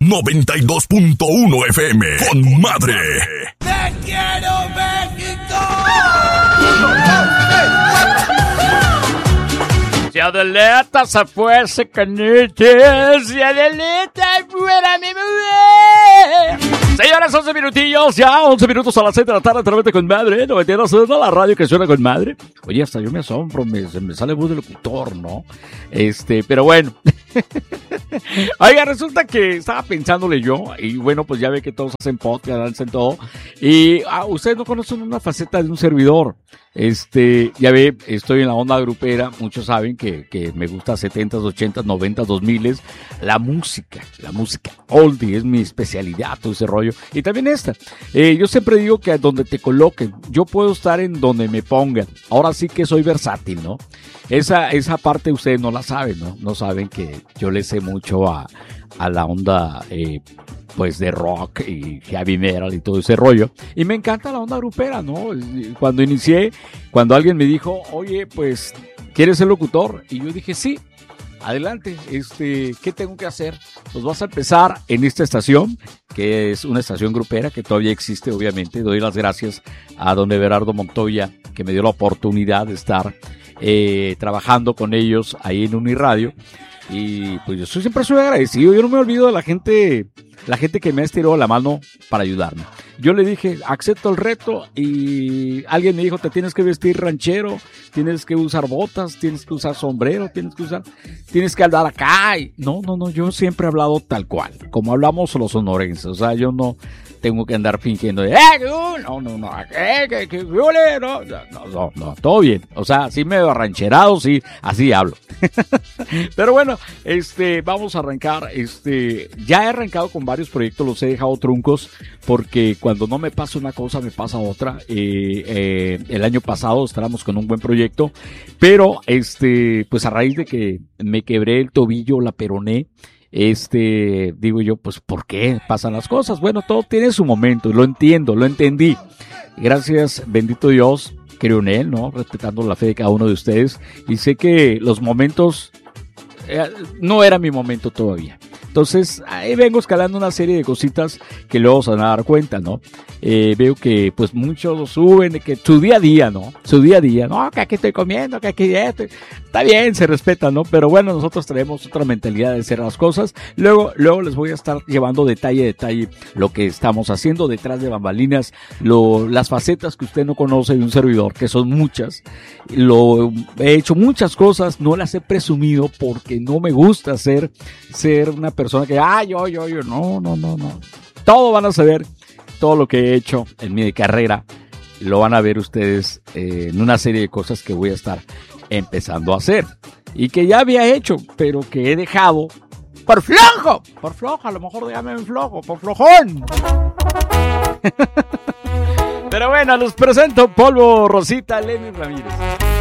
92.1 FM. Con madre. ¡Te quiero, México! Si Adelita se fuese caniches, si Adelita fuera mi mujer. Señores, 11 minutillos, ya 11 minutos a las 6 de la tarde, te lo mete con madre, 92 la radio que suena con madre. Oye, hasta yo me asombro, se me sale voz de locutor, ¿no? Pero bueno. Oiga, resulta que estaba pensándole yo, y bueno, pues ya ve que todos hacen podcast, hacen todo, y ustedes no conocen una faceta de un servidor. Ya ve, estoy en la onda grupera, muchos saben que me gusta 70s, 80s, 90s, 2000s, la música oldie es mi especialidad, todo ese rollo, y también esta. Yo siempre digo que a donde te coloquen, yo puedo estar en donde me pongan. Ahora sí que soy versátil, ¿no? Esa parte ustedes no la saben, ¿no? No saben que yo le sé mucho a la onda, pues de rock y heavy metal y todo ese rollo. Y me encanta la onda grupera, ¿no? Cuando inicié, cuando alguien me dijo, oye, pues, ¿quieres ser locutor? Y yo dije, sí, adelante, ¿qué tengo que hacer? Pues vas a empezar en esta estación, que es una estación grupera que todavía existe, obviamente. Doy las gracias a don Everardo Montoya, que me dio la oportunidad de estar trabajando con ellos ahí en Uniradio. Y pues yo siempre soy agradecido, yo no me olvido de la gente que me ha estirado la mano para ayudarme. Yo le dije, acepto el reto, y alguien me dijo, te tienes que vestir ranchero, tienes que usar botas, tienes que usar sombrero, tienes que hablar acá. Y no, yo siempre he hablado tal cual, como hablamos los sonorenses. O sea, yo no tengo que andar fingiendo de, no, todo bien. O sea, sí me he arrancherado, sí, así hablo. Pero bueno, vamos a arrancar. Ya he arrancado con varios proyectos, los he dejado truncos, porque cuando no me pasa una cosa, me pasa otra. El año pasado estábamos con un buen proyecto, pero pues a raíz de que me quebré el tobillo, la peroné, digo yo, pues, ¿por qué pasan las cosas? Bueno, todo tiene su momento, lo entendí. Gracias, bendito Dios, creo en él, ¿no? Respetando la fe de cada uno de ustedes. Y sé que los momentos, no era mi momento todavía. Entonces, ahí vengo escalando una serie de cositas que luego se van a dar cuenta, ¿no? Veo que, pues, muchos lo suben, de que su día a día, ¿no? No, que aquí estoy comiendo, que aquí estoy. Está bien, se respeta, ¿no? Pero bueno, nosotros tenemos otra mentalidad de hacer las cosas. Luego les voy a estar llevando detalle a detalle lo que estamos haciendo detrás de bambalinas, las facetas que usted no conoce de un servidor, que son muchas. He hecho muchas cosas, no las he presumido porque no me gusta ser una persona que, yo, no. Todo van a saber, todo lo que he hecho en mi carrera, lo van a ver ustedes en una serie de cosas que voy a estar empezando a hacer. Y que ya había hecho, pero que he dejado por flojo, a lo mejor dígame flojo, por flojón. Pero bueno, los presento Polvo Rosita, Lenny Ramírez.